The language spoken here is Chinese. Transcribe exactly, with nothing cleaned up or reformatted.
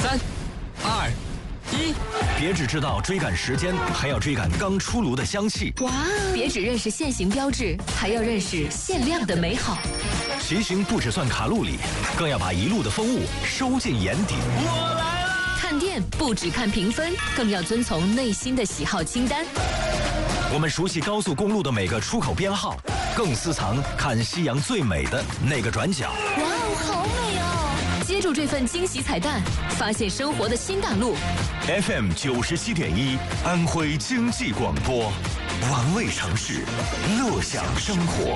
三、二、一， 别只知道追赶时间，还要追赶刚出炉的香气。 哇！别只认识现行标志，还要认识限量的美好。 骑行不只算卡路里，更要把一路的风物收进眼底。 我来了！ 看店不只看评分，更要遵从内心的喜好清单。 我们熟悉高速公路的每个出口编号，更私藏看夕阳最美的那个转角。 哇哦，好美哦！接住这份惊喜彩蛋，发现生活的新大陆。 F M 九十七点一，安徽经济广播，玩味城市，乐享生活。